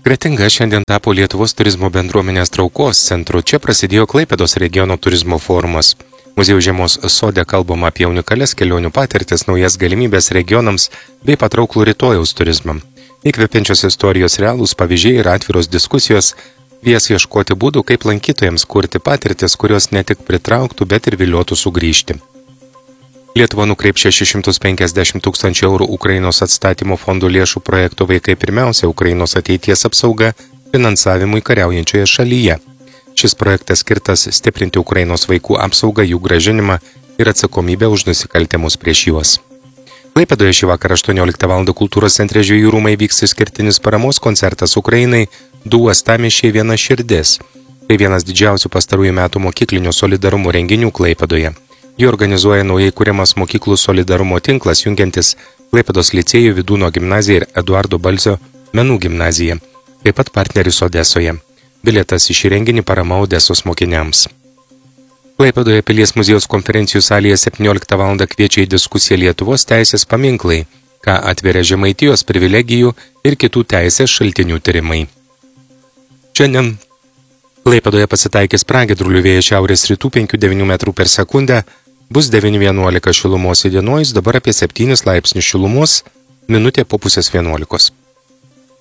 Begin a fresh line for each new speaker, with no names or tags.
Kretinga šiandien tapo Lietuvos turizmo bendruomenės traukos centru. Čia prasidėjo Klaipėdos regiono turizmo forumas. Muziejų žiemos sode kalbama apie unikalias kelionių patirtis, naujas galimybės regionams bei patrauklų rytojaus turizmą. Įkvepiančios istorijos realūs pavyzdžiai ir atviros diskusijos kvies ieškoti būdų, kaip lankytojams kurti patirtis, kurios ne tik pritrauktų, bet ir viliotų sugrįžti. Lietuva nukreip 650 000 eurų Ukrainos atstatymo fondų lėšų projekto Vaikai pirmiausia Ukrainos ateities apsauga finansavimui kariaujančioje šalyje. Šis projektas skirtas stiprinti Ukrainos vaikų apsaugą, jų grąžinimą ir atsakomybę už nusikaltimus prieš juos. Klaipėdoje šį vakarą 18 val. Kultūros centre Žvejų rūmai vyks išskirtinis paramos koncertas Ukrainai Du uostamiesčiai viena širdis. Tai vienas didžiausių pastarųjų metų mokyklinio solidarumo renginių Klaipėdoje. Jį organizuoja naujai kuriamas mokyklų solidarumo tinklas, jungiantis Klaipėdos licėjų Vidūno gimnaziją ir Eduardo Balsio menų gimnaziją, taip pat partneris Odesoje. Bilietas į šį renginį parama Odesos mokiniams. Klaipėdoje Pilies muziejaus konferencijų salėje 17 val. Kviečia į diskusiją Lietuvos teisės paminklai, ką atveria Žemaitijos privilegijų ir kitų teisės šaltinių tyrimai. Šiandien Klaipėdoje pasitaikys pragiedrulių vėjas šiaurės rytų 5–9 metrų per sekundę, bus 9–11 šilumos įdienojus, dabar apie 7 laipsnius šilumos, minutė po 10:30.